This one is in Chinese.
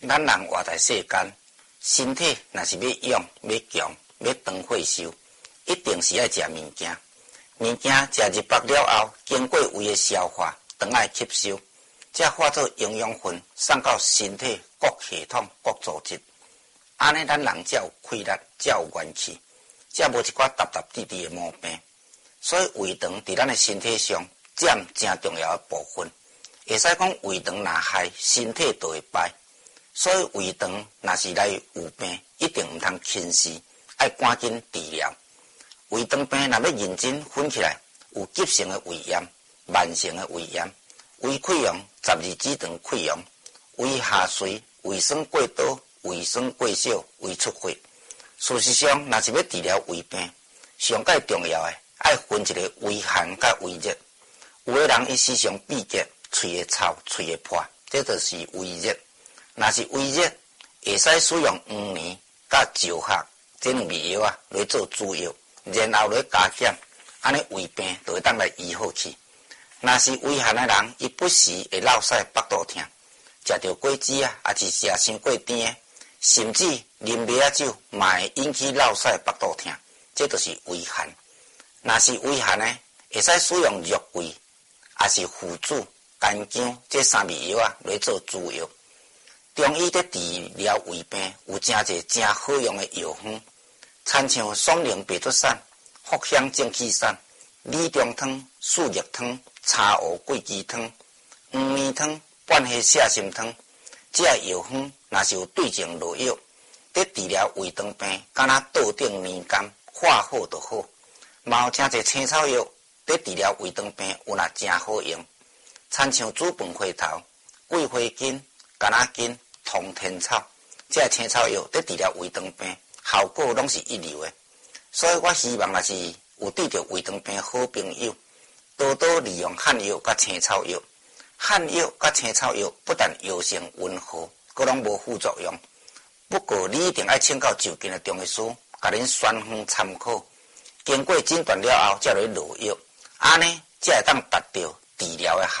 咱人活在世间，身体若是要勇、要强、要长岁寿，一定是爱食物件。物件食入腹了后，经过胃的消化，肠爱吸收，才化作营养分，送到身体各系统、各组织。安尼，咱人才有气力，才有元气，才无一寡沓沓滴滴的毛病。所以胃肠伫咱的身体上占真重要的部分。会使讲胃肠若害，身体就会败。所以胃肠若是来有病，一定毋通轻视，爱赶紧治疗。胃肠病若要认真分起来，有急性的胃炎、慢性的胃炎、胃溃疡、12指肠溃疡、胃下垂、胃酸过多、胃酸过少、胃出血。事实上，若是要治疗胃病，上界重要的爱分一个胃寒甲胃热。有的人伊时常闭结，喙会臭、喙会破，这就是胃热。若是胃热，会使使用黄连甲石斛这两味药来做主药，然后来加减，安尼胃病就会当来医好去。若是胃寒的人，伊不时会落屎、腹肚痛，食着果子也是食伤过甜的，甚至啉麦仔酒嘛会引起落屎、腹肚痛，这就是胃寒。若是胃寒的，会使使用肉桂，也是附子、干姜这三味药来做主药。中医在治疗胃病有真侪真好用的药方，参像爽灵白术散、藿香正气散、理中汤、四热汤、茶乌桂枝汤、黄连汤、半夏泻心汤。这药方若是有对症落药，在治疗胃肠病，敢若倒顶年柑，化好就好。嘛有真侪青草药在治疗胃肠病有若真好用，参像煮饭花头、桂花根、橄榄根、通天草，这青草药在治疗胃肠病效果拢是一流的。所以我希望若是有治疗胃肠病好朋友，多多利用汉药甲青草药。汉药甲青草药不但药性温和，佫拢无副作用。不过你一定要请教就近的中医师，甲恁选方参考。经过诊断了后，才来落药，安尼才会当达到治疗的效果。